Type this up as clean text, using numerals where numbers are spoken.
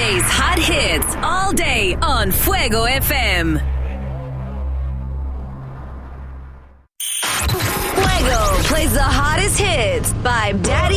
plays hot hits all day on Fuego FM. Fuego plays the hottest hits by Daddy